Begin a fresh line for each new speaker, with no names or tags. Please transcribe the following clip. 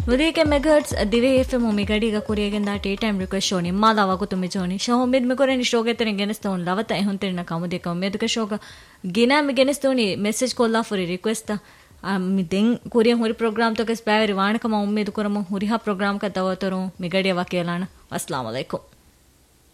ನುದಿಕೆ megahertz ದಿವೆ FM ಮಿಗಡಿಗ ಕುರಿಯಗೆಂದ tea time request ಶೋನಿ ಮಾದಾವಾಗು ತುಮಿ ಜೋನಿ ಶೋಮಿದ್ ಮಿಕೊರೆನಿ ಶೋಗೆ ತೆನೆ ಗೆನಸ್ತೋನ್ ಲವತ ಎಹುಂತೆನ ಕಾಮುದೆ ಕಮೆದುಕ ಶೋಗ ಗಿನಾ ಮಿ ಗೆನಸ್ತೋನಿ message ಕೊಲ್ಲಾ ಫುರಿ request ಮಿ then ಕುರಿಯ ಹುರಿ ಪ್ರೋಗ್ರಾಮ್ ತಕ ಸ್ಪೈರಿ ವಾಣಕಮ ಉಮ್ಮೇದು ಕುರಮ ಹುರಿಹಾ ಪ್ರೋಗ್ರಾಮ್ ಕ ದವತರು ಮಿಗಡಿಯ ವಕೇಲಾನ ಅಸ್ಸಲಾಮು ಅಲೈಕುಂ